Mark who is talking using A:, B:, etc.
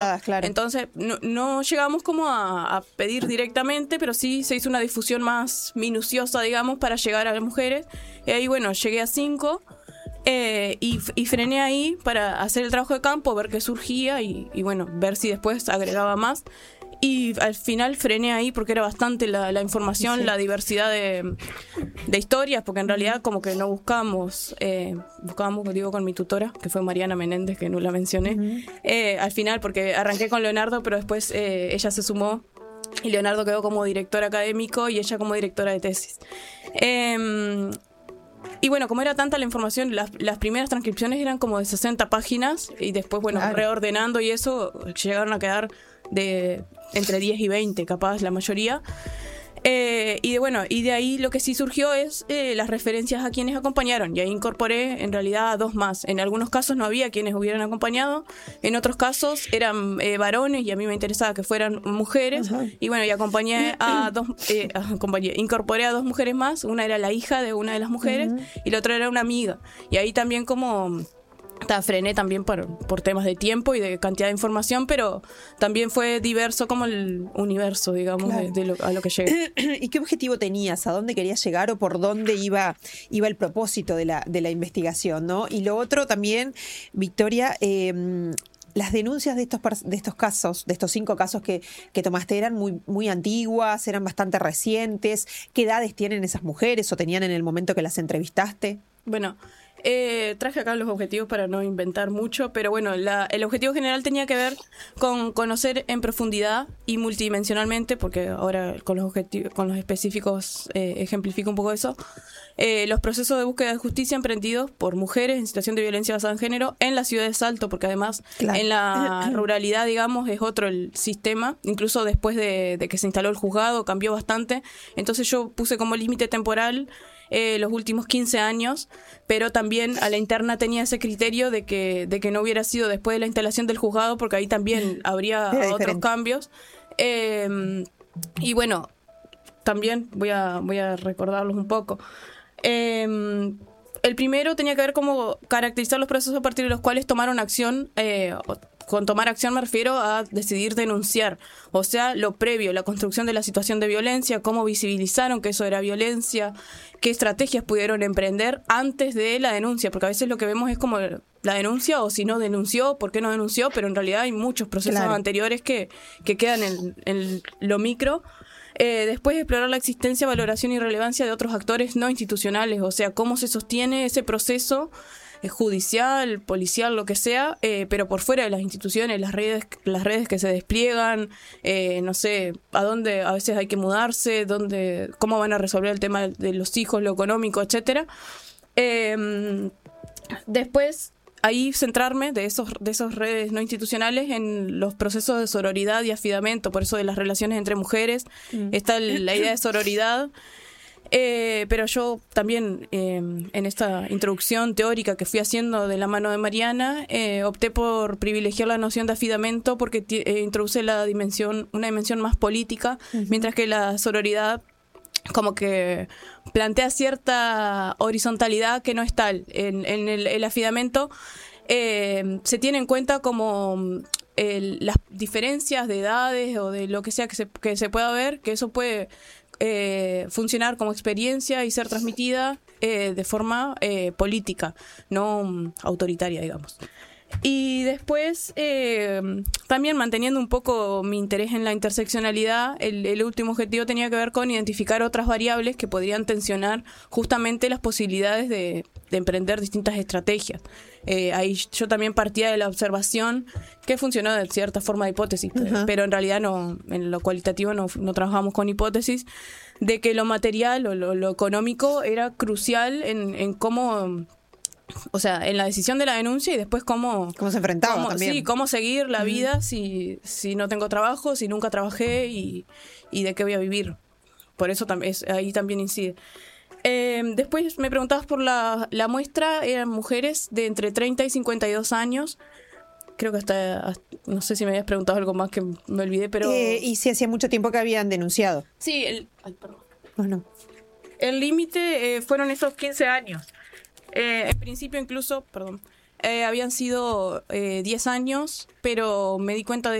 A: privadas, claro.
B: Entonces no llegamos como a pedir directamente, pero sí se hizo una difusión más minuciosa, digamos, para llegar a las mujeres. Y ahí, bueno, llegué a 5 y frené ahí para hacer el trabajo de campo, ver qué surgía y bueno, ver si después agregaba más. Y al final frené ahí porque era bastante la información, sí, la diversidad de historias, porque en realidad como que no buscábamos, digo, con mi tutora, que fue Mariana Menéndez, que no la mencioné, al final, porque arranqué con Leonardo, pero después ella se sumó y Leonardo quedó como director académico y ella como directora de tesis. Y bueno, como era tanta la información, las primeras transcripciones eran como de 60 páginas y después, bueno, claro, reordenando y eso, llegaron a quedar de entre 10 y 20, capaz la mayoría. Y de ahí lo que sí surgió es las referencias a quienes acompañaron, y ahí incorporé en realidad a 2 más. En algunos casos no había quienes hubieran acompañado, en otros casos eran varones y a mí me interesaba que fueran mujeres. Ajá. Y bueno, y acompañé a 2, incorporé a 2 mujeres más. Una era la hija de una de las mujeres, y la otra era una amiga, y ahí también como frené también por temas de tiempo y de cantidad de información, pero también fue diverso como el universo, digamos, claro, a lo que llegué.
A: ¿Y qué objetivo tenías? ¿A dónde querías llegar o por dónde iba el propósito de la investigación, ¿no? Y lo otro también, Victoria, las denuncias de estos casos, de estos 5 casos que tomaste, eran muy antiguas, eran bastante recientes. ¿Qué edades tienen esas mujeres o tenían en el momento que las entrevistaste?
B: Bueno, traje acá los objetivos para no inventar mucho, pero bueno, el objetivo general tenía que ver con conocer en profundidad y multidimensionalmente, porque ahora con los específicos ejemplifico un poco eso, los procesos de búsqueda de justicia emprendidos por mujeres en situación de violencia basada en género en la ciudad de Salto, porque además en la ruralidad, digamos, es otro el sistema, incluso después de que se instaló el juzgado cambió bastante. Entonces yo puse como límite temporal los últimos 15 años, pero también a la interna tenía ese criterio de que no hubiera sido después de la instalación del juzgado, porque ahí también habría otros cambios. Y bueno, también voy a recordarlos un poco. El primero tenía que ver cómo caracterizar los procesos a partir de los cuales tomaron acción. Con tomar acción me refiero a decidir denunciar, o sea, lo previo, la construcción de la situación de violencia, cómo visibilizaron que eso era violencia, qué estrategias pudieron emprender antes de la denuncia, porque a veces lo que vemos es como la denuncia o si no denunció, por qué no denunció, pero en realidad hay muchos procesos anteriores que quedan en lo micro. Después explorar la existencia, valoración y relevancia de otros actores no institucionales, o sea, cómo se sostiene ese proceso judicial, policial, lo que sea, pero por fuera de las instituciones, las redes que se despliegan, no sé, a dónde a veces hay que mudarse, cómo van a resolver el tema de los hijos, lo económico, etcétera. Después, ahí centrarme de esas redes no institucionales en los procesos de sororidad y afidamento, por eso de las relaciones entre mujeres. Está la idea de sororidad. Pero yo también en esta introducción teórica que fui haciendo de la mano de Mariana, opté por privilegiar la noción de afidamento porque introduce una dimensión más política, mientras que la sororidad como que plantea cierta horizontalidad que no es tal. En el afidamento se tiene en cuenta como las diferencias de edades o de lo que sea que se pueda ver, que eso puede funcionar como experiencia y ser transmitida de forma política, no autoritaria, digamos. Y después, también manteniendo un poco mi interés en la interseccionalidad, el último objetivo tenía que ver con identificar otras variables que podrían tensionar justamente las posibilidades de emprender distintas estrategias. Ahí yo también partía de la observación que funcionó de cierta forma de hipótesis, pero en realidad no, en lo cualitativo no trabajamos con hipótesis, de que lo material o lo económico era crucial en cómo... O sea, en la decisión de la denuncia y después cómo
A: se enfrentaba también.
B: Sí, cómo seguir la vida si no tengo trabajo, si nunca trabajé y de qué voy a vivir. Por eso ahí también incide. Después me preguntabas por la muestra, eran mujeres de entre 30 y 52 años. Creo que hasta no sé si me habías preguntado algo más que me olvidé, pero...
A: ¿Y si hacía mucho tiempo que habían denunciado?
B: Sí, perdón.
A: Bueno.
B: El límite fueron esos 15 años. En principio incluso, habían sido 10 años, pero me di cuenta de